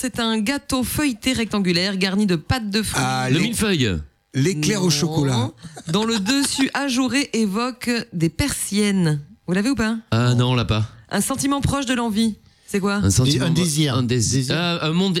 c'est un gâteau feuilleté rectangulaire garni de pâte de fruits. Le millefeuille. L'éclair au chocolat. Dont le dessus ajouré évoque des persiennes. Vous l'avez ou pas? Ah non, on l'a pas. Un sentiment proche de l'envie. C'est quoi? Un sentiment. Un désir. Un désir. Un monde.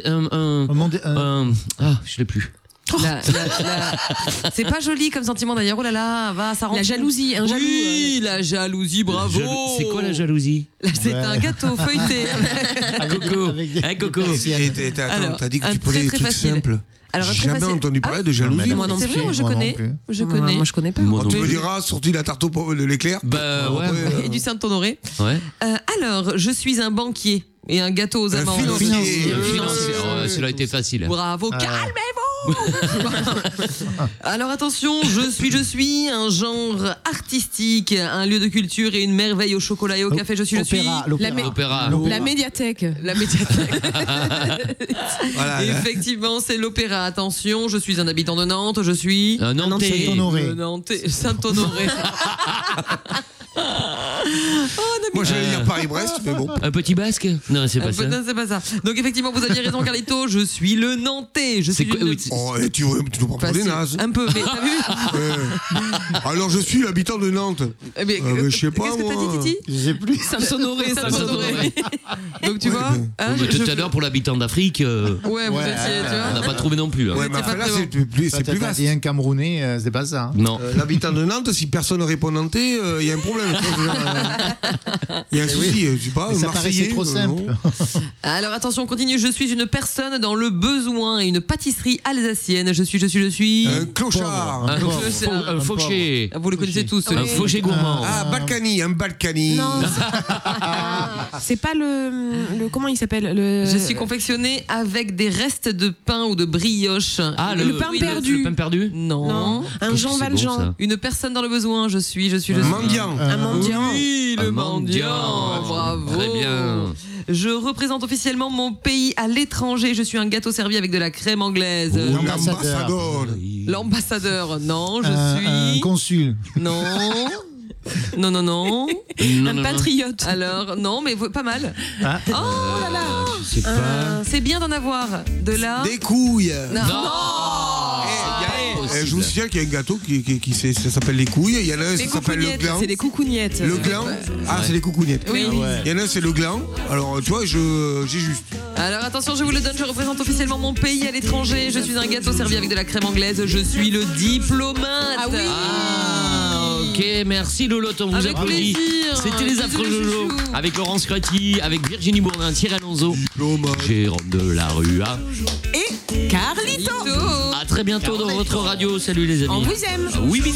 Je l'ai plus. C'est pas joli comme sentiment d'ailleurs. Oh là là, ça rend. La jalousie, un jaloux. Oui, la jalousie, bravo. C'est quoi la jalousie? C'est un gâteau feuilleté. Coco. Attends, t'as dit que tu prenais des trucs simples. Alors, j'ai jamais entendu parler de jalousie. Moi non plus. C'est vrai, moi je connais. Moi je connais pas. Tu me diras, sorti la tarte aux pommes de l'éclair. Bah ouais. Et du Saint-Honoré. Ouais. Alors, je suis un banquier et un gâteau aux amandes. Financier. Celui-là a été facile. Bravo, calmez-vous. Alors attention, je suis un genre artistique, un lieu de culture et une merveille au chocolat et au café. Je suis L'opéra. La médiathèque. La médiathèque. Voilà. Effectivement, c'est l'opéra. Attention, je suis un habitant de Nantes. Je suis un Nantais. Saint-Honoré. Moi j'allais dire Paris-Brest, mais bon. Un petit basque? Non, c'est pas ça. Non, c'est pas ça. Donc effectivement, vous aviez raison, Carlito. Je suis le Nantais. Je suis tu nous prends pour des nazes. Un peu, mais t'as vu? Alors je suis l'habitant de Nantes. Je sais pas. Qu'est-ce que t'as dit, Titi? Je sais plus. Saint-Honoré. Donc tu vois. Tout à l'heure pour l'habitant d'Afrique. Ouais, vous étiez, tu vois. On n'a pas trouvé non plus. Ouais, mais là c'est plus vaste. Il y a un Camerounais, c'est pas ça. Non. L'habitant de Nantes, si personne ne répond nantais, il y a un problème. Il y a un souci, je sais pas. Ça paraissait trop simple. Alors attention, on continue. Je suis une personne dans le besoin et une pâtisserie alsacienne. Je suis. Un clochard. Un fauché. Vous le connaissez tous. Un fauché gourmand. Ah, un Balkany. Non. C'est pas le comment il s'appelle Je suis confectionné avec des restes de pain ou de brioche. Ah, le pain perdu. Le pain perdu? Non. Un Jean Valjean. Une personne dans le besoin. Je suis. Un mendiant. Un mendiant. Oui, le mendiant. Bravo. Très bien. Je représente officiellement mon pays à l'étranger. Je suis un gâteau servi avec de la crème anglaise. L'ambassadeur. L'ambassadeur. Non, je suis. Un consul. Non. Non. Un patriote. Alors, non, mais pas mal. Oh là là. Je sais pas. C'est bien d'en avoir. De là. Des couilles. Non. Je vous signale qu'il y a un gâteau qui ça s'appelle les couilles. Il y en a un qui s'appelle le gland. C'est des coucougnettes. Le gland. Ah, c'est les coucougnettes. Oui. Il y en a un, c'est le gland. Alors, tu vois, j'ai juste. Alors attention, je vous le donne, je représente officiellement mon pays à l'étranger. Je suis un gâteau servi avec de la crème anglaise. Je suis le diplomate. Ah oui. Ok, merci Lolo, on vous Avec applaudit. plaisir. C'était les affreux Lolo avec Laurence Crotty, avec Virginie Bourdin, Thierry Alonso, Jérôme de la Rua Et Carlito. À très bientôt dans votre radio. Salut les amis. On vous aime. Oui, bisous.